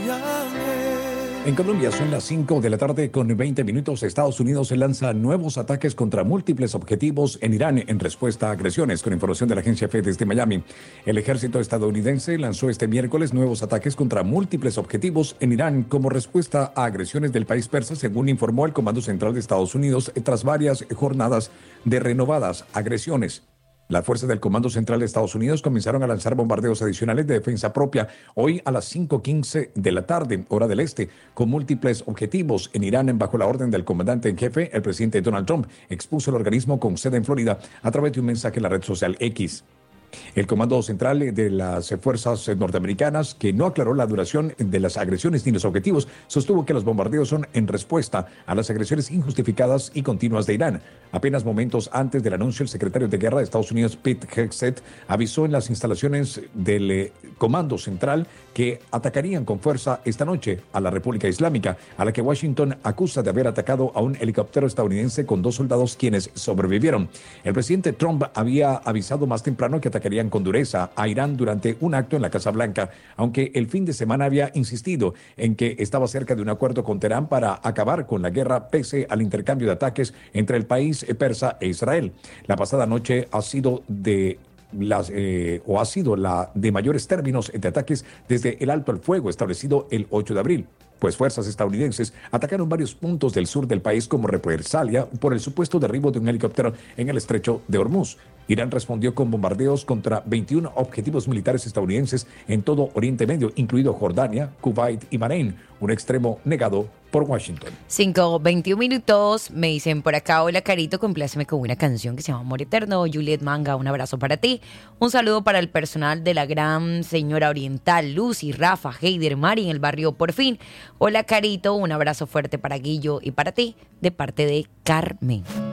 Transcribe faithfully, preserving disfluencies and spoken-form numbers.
En Colombia son las cinco de la tarde con veinte minutos. Estados Unidos lanza nuevos ataques contra múltiples objetivos en Irán en respuesta a agresiones. Con información de la agencia F E desde Miami, el ejército estadounidense lanzó este miércoles nuevos ataques contra múltiples objetivos en Irán como respuesta a agresiones del país persa, según informó el Comando Central de Estados Unidos, tras varias jornadas de renovadas agresiones. Las fuerzas del Comando Central de Estados Unidos comenzaron a lanzar bombardeos adicionales de defensa propia hoy a las cinco quince de la tarde, hora del este, con múltiples objetivos en Irán bajo la orden del comandante en jefe. El presidente Donald Trump expuso el organismo con sede en Florida a través de un mensaje en la red social X. El Comando Central de las Fuerzas Norteamericanas, que no aclaró la duración de las agresiones ni los objetivos, sostuvo que los bombardeos son en respuesta a las agresiones injustificadas y continuas de Irán. Apenas momentos antes del anuncio, el secretario de Guerra de Estados Unidos, Pete Hegseth, avisó en las instalaciones del eh, Comando Central que atacarían con fuerza esta noche a la República Islámica, a la que Washington acusa de haber atacado a un helicóptero estadounidense con dos soldados quienes sobrevivieron. El presidente Trump había avisado más temprano que atacarían con dureza a Irán durante un acto en la Casa Blanca, aunque el fin de semana había insistido en que estaba cerca de un acuerdo con Teherán para acabar con la guerra pese al intercambio de ataques entre el país persa e Israel. La pasada noche ha sido de Las, eh, o ha sido la de mayores términos de ataques desde el alto al fuego establecido el ocho de abril, pues fuerzas estadounidenses atacaron varios puntos del sur del país como represalia por el supuesto derribo de un helicóptero en el estrecho de Hormuz. Irán respondió con bombardeos contra veintiún objetivos militares estadounidenses en todo Oriente Medio, incluido Jordania, Kuwait y Bahrein, un extremo negado por Washington. cinco veintiún minutos, me dicen por acá, hola Carito, compláceme con una canción que se llama Amor Eterno. Juliet Manga, un abrazo para ti. Un saludo para el personal de la Gran Señora Oriental, Lucy, Rafa, Heider, Mari en el barrio Por Fin. Hola Carito, un abrazo fuerte para Guillo y para ti, de parte de Carmen.